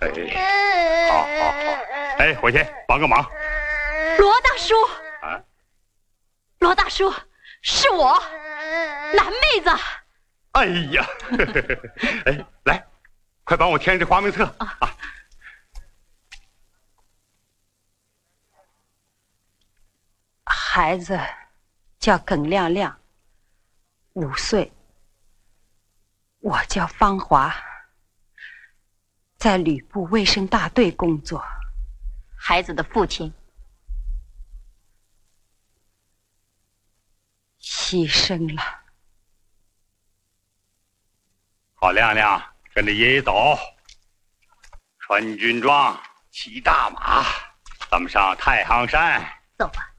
哎，好，好，好。哎，回去帮个忙。 罗大叔， 啊， 罗大叔，是我，蓝妹子。 哎呀，哎，来，快帮我填这花名册啊！ 孩子叫耿亮亮，5岁。我叫芳华，在旅部卫生大队工作。 孩子的父亲牺牲了。 好，亮亮，跟着爷爷走，穿军装，骑大马，咱们上太行山。 走吧。